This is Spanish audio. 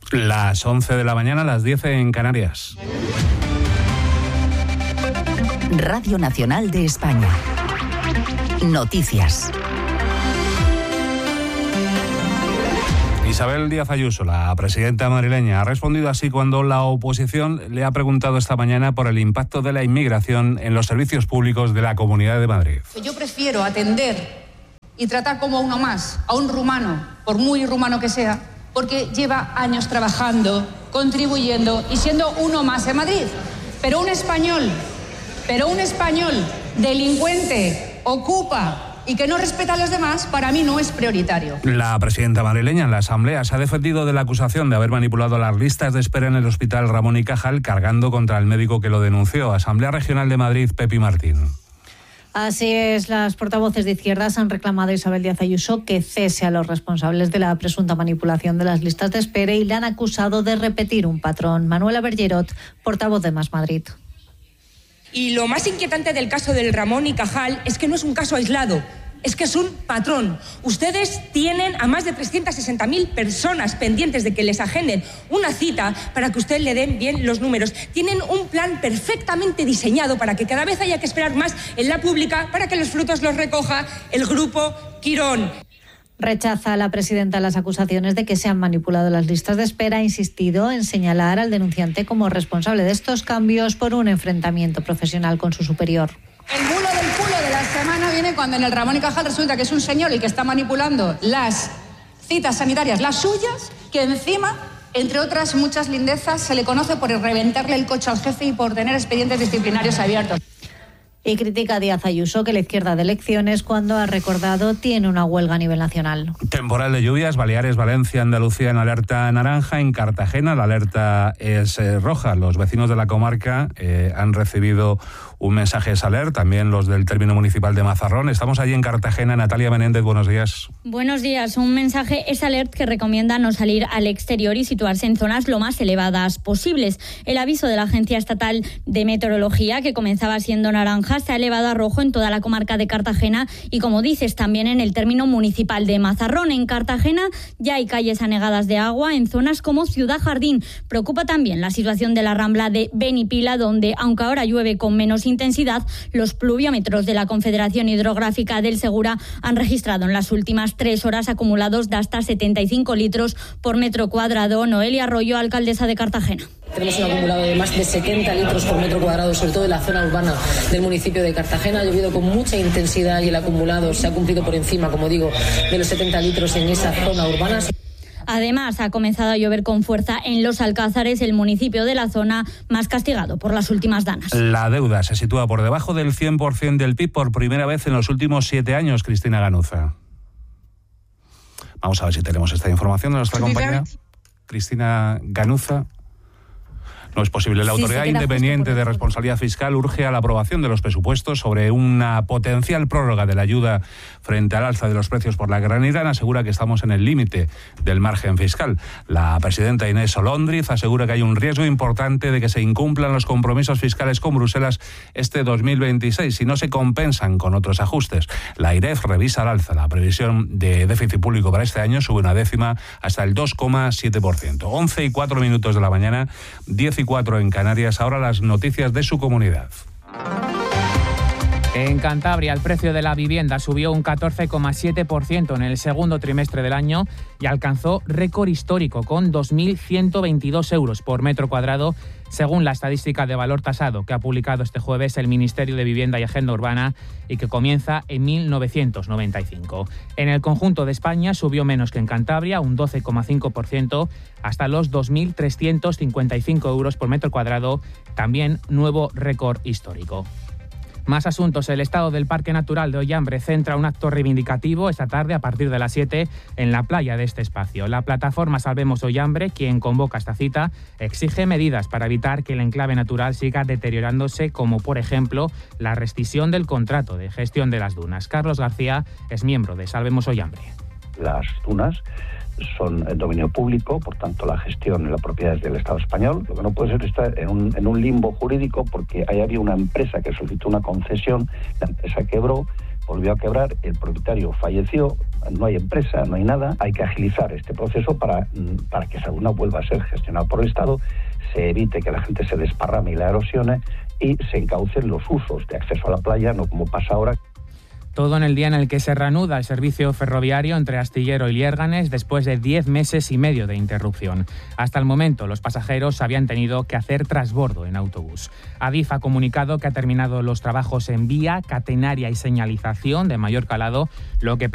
Las 11 de la mañana, las 10 en Canarias. Radio Nacional de España. Noticias. Isabel Díaz Ayuso, la presidenta madrileña, ha respondido así cuando la oposición le ha preguntado esta mañana por el impacto de la inmigración en los servicios públicos de la Comunidad de Madrid. Yo prefiero atender y tratar como a uno más, a un rumano, por muy rumano que sea, porque lleva años trabajando, contribuyendo y siendo uno más en Madrid. Pero un español delincuente, ocupa y que no respeta a los demás, para mí no es prioritario. La presidenta madrileña en la Asamblea se ha defendido de la acusación de haber manipulado las listas de espera en el Hospital Ramón y Cajal, cargando contra el médico que lo denunció. Asamblea Regional de Madrid, Pepi Martín. Así es, las portavoces de izquierdas han reclamado a Isabel Díaz Ayuso que cese a los responsables de la presunta manipulación de las listas de espera y le han acusado de repetir un patrón. Manuela Bergerot, portavoz de Más Madrid. Y lo más inquietante del caso del Ramón y Cajal es que no es un caso aislado, es que es un patrón. Ustedes tienen a más de 360.000 personas pendientes de que les agenden una cita para que ustedes le den bien los números. Tienen un plan perfectamente diseñado para que cada vez haya que esperar más en la pública para que los frutos los recoja el grupo Quirón. Rechaza la presidenta las acusaciones de que se han manipulado las listas de espera. Ha insistido en señalar al denunciante como responsable de estos cambios por un enfrentamiento profesional con su superior. El bulo del culo de la semana viene cuando en el Ramón y Cajal resulta que es un señor el que está manipulando las citas sanitarias, las suyas, que encima, entre otras muchas lindezas, se le conoce por reventarle el coche al jefe y por tener expedientes disciplinarios abiertos. Y critica a Díaz Ayuso que la izquierda de elecciones, cuando ha recordado, tiene una huelga a nivel nacional. Temporal de lluvias, Baleares, Valencia, Andalucía en alerta naranja. En Cartagena la alerta es roja. Los vecinos de la comarca han recibido un mensaje de alert, también los del término municipal de Mazarrón. Estamos allí en Cartagena. Natalia Menéndez, buenos días. Buenos días. Un mensaje es alert que recomienda no salir al exterior y situarse en zonas lo más elevadas posibles. El aviso de la Agencia Estatal de Meteorología, que comenzaba siendo naranja, se ha elevado a rojo en toda la comarca de Cartagena y, como dices, también en el término municipal de Mazarrón. En Cartagena ya hay calles anegadas de agua en zonas como Ciudad Jardín. Preocupa también la situación de la Rambla de Benipila, donde, aunque ahora llueve con menos intensidad, los pluviómetros de la Confederación Hidrográfica del Segura han registrado en las últimas 3 horas acumulados de hasta 75 litros por metro cuadrado. Noelia Arroyo, alcaldesa de Cartagena. Tenemos un acumulado de más de 70 litros por metro cuadrado, sobre todo en la zona urbana del municipio de Cartagena. Ha llovido con mucha intensidad y el acumulado se ha cumplido por encima, como digo, de los 70 litros en esa zona urbana. Además, ha comenzado a llover con fuerza en Los Alcázares, el municipio de la zona más castigado por las últimas danas. La deuda se sitúa por debajo del 100% del PIB por primera vez en los últimos 7 años, Cristina Ganuza. Vamos a ver si tenemos esta información de nuestra compañera Cristina Ganuza. No es posible. La Autoridad Independiente de Responsabilidad Fiscal urge a la aprobación de los presupuestos sobre una potencial prórroga de la ayuda frente al alza de los precios por la Gran Irán. Asegura que estamos en el límite del margen fiscal. La presidenta Inés Olóndriz asegura que hay un riesgo importante de que se incumplan los compromisos fiscales con Bruselas este 2026 si no se compensan con otros ajustes. La AIREF revisa al alza la previsión de déficit público para este año, sube una décima hasta el 2,7%. 11:04 de la mañana, 10:04 en Canarias. Ahora las noticias de su comunidad. En Cantabria, el precio de la vivienda subió un 14,7% en el segundo trimestre del año y alcanzó récord histórico con 2.122 euros por metro cuadrado, según la estadística de valor tasado que ha publicado este jueves el Ministerio de Vivienda y Agenda Urbana y que comienza en 1995. En el conjunto de España subió menos que en Cantabria, un 12,5%, hasta los 2.355 euros por metro cuadrado, también nuevo récord histórico. Más asuntos. El estado del Parque Natural de Ollambre centra un acto reivindicativo esta tarde a partir de las 7 en la playa de este espacio. La plataforma Salvemos Ollambre, quien convoca esta cita, exige medidas para evitar que el enclave natural siga deteriorándose, como por ejemplo la rescisión del contrato de gestión de las dunas. Carlos García es miembro de Salvemos Ollambre. Las dunas son el dominio público, por tanto la gestión y la propiedad es del Estado español. Lo que no puede ser estar en un limbo jurídico porque ahí había una empresa que solicitó una concesión, la empresa quebró, volvió a quebrar, el propietario falleció, no hay empresa, no hay nada. Hay que agilizar este proceso para que Sagunao vuelva a ser gestionado por el Estado, se evite que la gente se desparrame y la erosione y se encaucen los usos de acceso a la playa, no como pasa ahora. Todo en el día en el que se reanuda el servicio ferroviario entre Astillero y Liérganes después de 10 meses y medio de interrupción. Hasta el momento, los pasajeros habían tenido que hacer transbordo en autobús. Adif ha comunicado que ha terminado los trabajos en vía, catenaria y señalización de mayor calado, lo que